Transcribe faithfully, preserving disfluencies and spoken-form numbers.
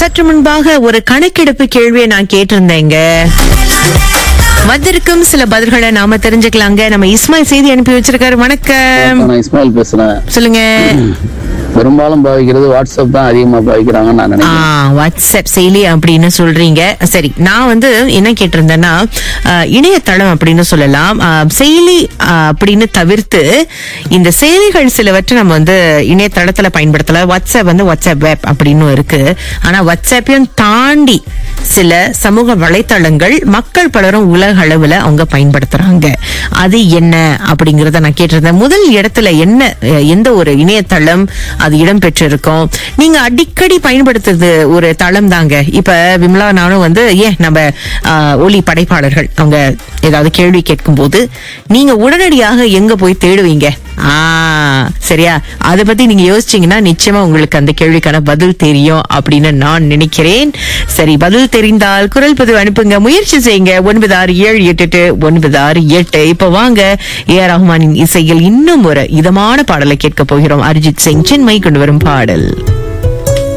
சற்று முன்பாக ஒரு கணக்கெடுப்பு கேள்வியை நான் கேட்டிருந்தேங்க. வந்திருக்கும் சில பதில்களை நாம தெரிஞ்சுக்கலாங்க. நம்ம இஸ்மாயில் செய்தி அனுப்பி வச்சிருக்காரு. வணக்கம். நான் இஸ்மாயில் பேசுறேன். சொல்லுங்க. பெரும்பாலும் பாவிக்கிறது வாட்ஸ்அப் தான் அதிகமா பாவிக்கிறாங்க நான் நினைக்கிறேன். வாட்ஸ்அப் செயலி அப்படின்னு சொல்றீங்க. சரி, நான் வந்து என்ன கேட்டிருந்தேன்னா இணையதளம் அப்படின்னு சொல்லலாம். செயலி அப்படின்னு தவிர்த்து இந்த செயலிகள் சிலவற்றை நம்ம வந்து இணையதளத்துல பயன்படுத்தலாம். வாட்ஸ்அப் வந்து வாட்ஸ்அப் வெப் அப்படின்னு இருக்கு. ஆனா வாட்ஸ்அப்பையும் தாண்டி சில சமூக வலைத்தளங்கள் மக்கள் பலரும் உலக அளவுல அவங்க பயன்படுத்துறாங்க. அது என்ன அப்படிங்கறத நான் கேட்டிருந்தேன். முதல் இடத்துல என்ன எந்த ஒரு இணையதளம் அது இடம் பெற்றிருக்கும்? நீங்க அடிக்கடி பயன்படுத்துறது ஒரு தளம் தாங்க. இப்ப விமலா நானும் வந்து ஏன் நம்ம ஒலி படைப்பாளர்கள் அவங்க ஏதாவது கேள்வி கேட்கும் போது நீங்க உடனடியாக எங்க போய் தேடுவீங்க? ஆஹ் சரியா, அதை பத்தி நீங்க யோசிச்சீங்கன்னா நிச்சயமா உங்களுக்கு அந்த கேள்விக்கான பதில் தெரியும் அப்படின்னு நான் நினைக்கிறேன். சரி, பதில் தெரிந்தால் குரல் பதிவு அனுப்புங்க, முயற்சி செய்யுங்க. ஒன்பது ஆறு ஏழு எட்டு எட்டு ஒன்பது ஆறு எட்டு. இப்ப வாங்க, ஏ ஆர் ரஹ்மானின் இசையில் இன்னும் ஒரு இதமான பாடலை கேட்க போகிறோம். அரிஜித் சிங் சென்மை கொண்டு வரும் பாடல்.